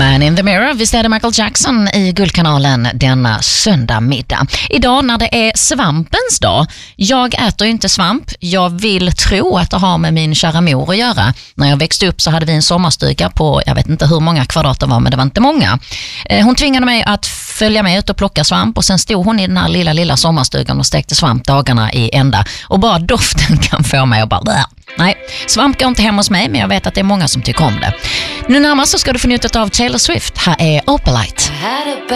Man in the Mirror, visst är det Michael Jackson i Guldkanalen denna söndag middag. Idag när det är svampens dag. Jag äter ju inte svamp. Jag vill tro att det har med min kära mor att göra. När jag växte upp så hade vi en sommarstuga på, jag vet inte hur många kvadrat det var, men det var inte många. Hon tvingade mig att följa med ut och plocka svamp, och sen stod hon i den här lilla sommarstugan och stekte svamp dagarna i ända. Och bara doften kan få mig att bara... Nej, svamp går inte hem hos mig, men jag vet att det är många som tycker om det. Nu närmast så ska du få njuta av Taylor Swift. Här är Opalite.